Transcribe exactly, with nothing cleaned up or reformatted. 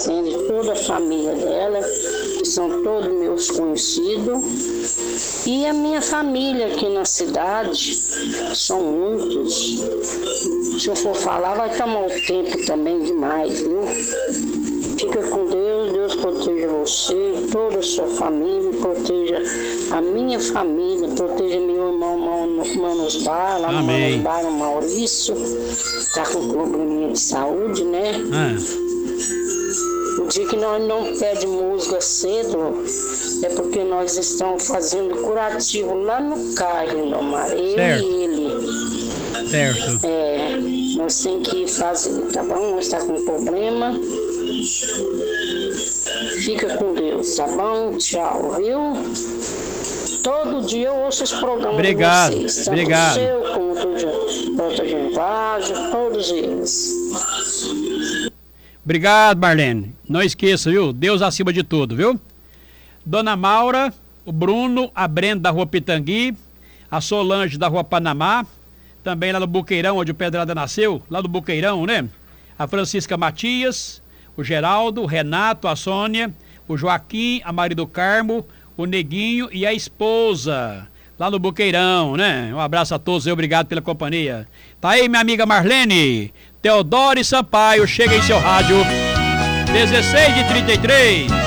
fazenda, e toda a família dela, que são todos meus conhecidos. E a minha família aqui na cidade, são muitos. Se eu for falar, vai tomar um tempo também demais, viu? Fica com Deus, Deus proteja você, toda a sua família, proteja a minha família, proteja meu irmão Manos Bar, lá no Manos Bar, o Maurício, está com probleminha de saúde, né? É. O dia que nós não pedimos música cedo, é porque nós estamos fazendo curativo lá no Caio, Domar, eu certo. E ele. Certo. É, nós temos que fazer, tá bom? Nós estamos com problema. Fica com Deus, tá bom? Tchau, viu? Todo dia eu ouço esse programa obrigado, de vocês. Obrigado, obrigado. O seu, como o do Genvásio, todos eles. Obrigado, Marlene. Não esqueça, viu? Deus acima de tudo, viu? Dona Maura, o Bruno, a Brenda da Rua Pitangui, a Solange da Rua Panamá, também lá no Buqueirão, onde o Pedrada nasceu, lá no Buqueirão, né? A Francisca Matias, o Geraldo, o Renato, a Sônia, o Joaquim, a Maria do Carmo, o Neguinho e a esposa, lá no Buqueirão, né? Um abraço a todos e obrigado pela companhia. Tá aí minha amiga Marlene, Teodoro e Sampaio, chega em seu rádio, dezesseis de trinta e três.